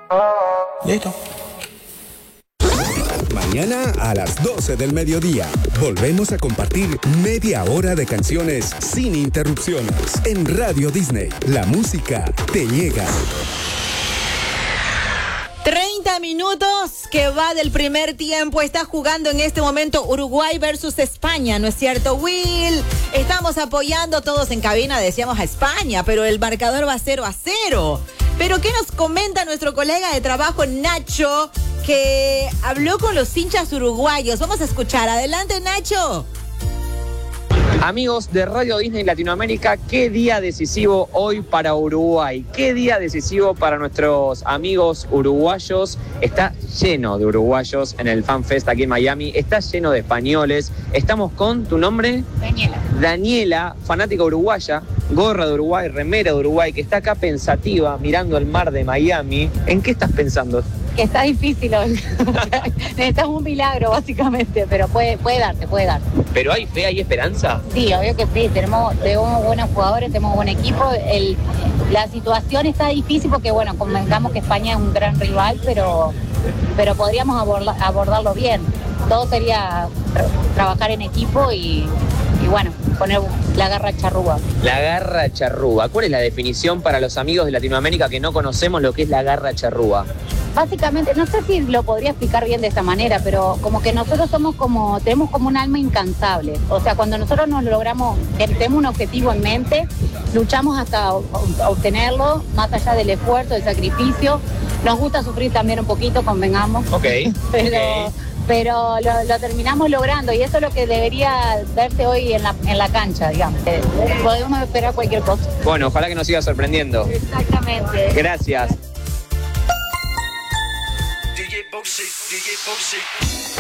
Listo. Mañana a las 12 del mediodía volvemos a compartir media hora de canciones sin interrupciones en Radio Disney. La música te llega. 30 minutos que va del primer tiempo. Está jugando en este momento Uruguay versus España, ¿no es cierto, Will? Estamos apoyando todos en cabina, decíamos a España, pero el marcador va 0-0. Pero ¿qué nos comenta nuestro colega de trabajo, Nacho, que habló con los hinchas uruguayos? Vamos a escuchar. Adelante, Nacho. Amigos de Radio Disney Latinoamérica, qué día decisivo hoy para Uruguay, qué día decisivo para nuestros amigos uruguayos. Está lleno de uruguayos en el Fan Fest aquí en Miami, está lleno de españoles. Estamos con, ¿tu nombre? Daniela. Daniela, fanática uruguaya, gorra de Uruguay, remera de Uruguay, que está acá pensativa mirando el mar de Miami. ¿En qué estás pensando? Que está difícil hoy. Necesitamos un milagro, básicamente, pero puede darte. ¿Pero hay fe, hay esperanza? Sí, obvio que sí. Tenemos buenos jugadores, tenemos buen equipo. La situación está difícil porque, bueno, convengamos que España es un gran rival, pero podríamos abordarlo bien. Todo sería trabajar en equipo y bueno, poner la garra charrúa. La garra charrúa. ¿Cuál es la definición para los amigos de Latinoamérica que no conocemos lo que es la garra charrúa? Básicamente, no sé si lo podría explicar bien de esta manera, pero como que nosotros tenemos como un alma incansable. O sea, cuando nosotros nos logramos, tenemos un objetivo en mente, luchamos hasta obtenerlo, más allá del esfuerzo, del sacrificio. Nos gusta sufrir también un poquito, convengamos. Ok. Pero lo terminamos logrando y eso es lo que debería verse hoy en la cancha, digamos. Podemos esperar cualquier cosa. Bueno, ojalá que nos siga sorprendiendo. Exactamente. Gracias. DJ Boxy.